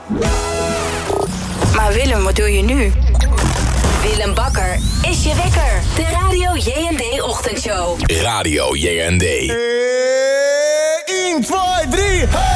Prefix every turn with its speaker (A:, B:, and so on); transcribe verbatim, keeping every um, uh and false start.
A: Maar Willem, wat doe je nu? Willem Bakker is je wekker. De Radio J N D-ochtendshow.
B: Radio J N D.
C: één, twee, drie, hey!